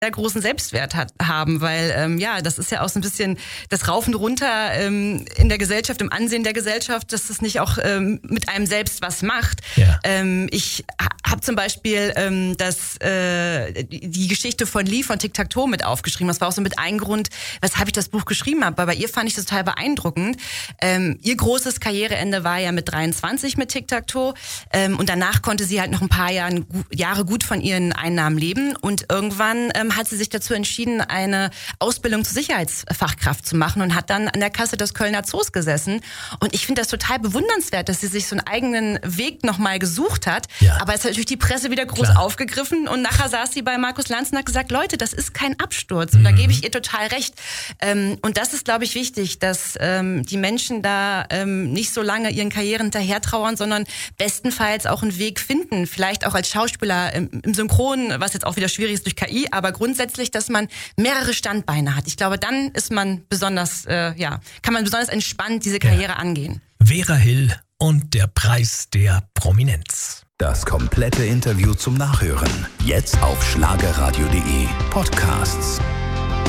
sehr großen Selbstwert haben, weil das ist ja auch so ein bisschen das Rauf und Runter in der Gesellschaft, im Ansehen der Gesellschaft, dass es nicht auch mit einem selbst was macht. Ja. Ich habe zum Beispiel die Geschichte von Lee von Tic Tac Toe mit aufgeschrieben. Das war auch so mit ein Grund, weshalb ich das Buch geschrieben habe. Weil bei ihr fand ich das total beeindruckend. Ihr großes Karriereende war ja mit 23 mit Tic Tac Toe und danach konnte sie halt noch ein paar Jahre gut von ihren Einnahmen leben und irgendwann hat sie sich dazu entschieden, eine Ausbildung zur Sicherheitsfachkraft zu machen und hat dann an der Kasse des Kölner Zoos gesessen. Und ich finde das total bewundernswert, dass sie sich so einen eigenen Weg nochmal gesucht hat. Ja. Aber es hat natürlich die Presse wieder groß aufgegriffen und nachher saß sie bei Markus Lanz und hat gesagt, Leute, das ist kein Absturz. Und da gebe ich ihr total recht. Und das ist, glaube ich, wichtig, dass die Menschen da nicht so lange ihren Karrieren hinterher trauern, sondern bestenfalls auch einen Weg finden. Vielleicht auch als Schauspieler im Synchron, was jetzt auch wieder schwierig ist durch KI, aber grundsätzlich, dass man mehrere Standbeine hat. Ich glaube, dann ist man besonders, kann man besonders entspannt diese Karriere angehen. Vera Hill und der Preis der Prominenz. Das komplette Interview zum Nachhören. Jetzt auf schlagerradio.de Podcasts.